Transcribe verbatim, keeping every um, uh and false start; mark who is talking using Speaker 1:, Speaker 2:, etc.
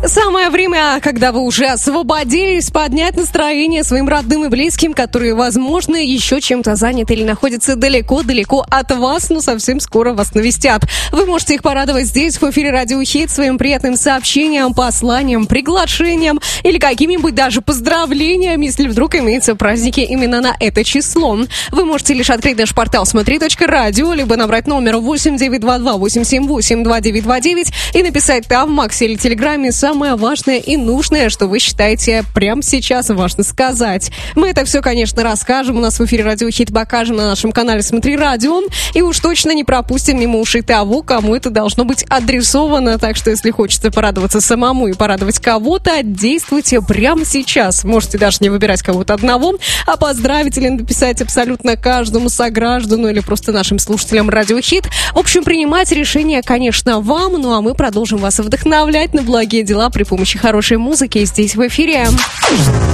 Speaker 1: Самое время, когда вы уже освободились, поднять настроение своим родным и близким, которые, возможно, еще чем-то заняты или находятся далеко-далеко от вас, но совсем скоро вас навестят. Вы можете их порадовать здесь, в эфире Радио Хит, своим приятным сообщением, посланием, приглашением или какими-нибудь даже поздравлениями, если вдруг имеются праздники именно на это число. Вы можете лишь открыть наш портал смотри точка радио, либо набрать номер восемь девять два два восемь семь восемь два девять два девять и написать там в Максе или Телеграме самое важное и нужное, что вы считаете прямо сейчас важно сказать. Мы это все, конечно, расскажем. У нас в эфире Радио Хит покажем на нашем канале «Смотри радио». И уж точно не пропустим мимо ушей того, кому это должно быть адресовано. Так что, если хочется порадоваться самому и порадовать кого-то, действуйте прямо сейчас. Можете даже не выбирать кого-то одного, а поздравить или написать абсолютно каждому сограждану или просто нашим слушателям Радио Хит. В общем, принимать решение, конечно, вам. Ну а мы продолжим вас вдохновлять на благие дела при помощи хорошей музыки здесь в эфире.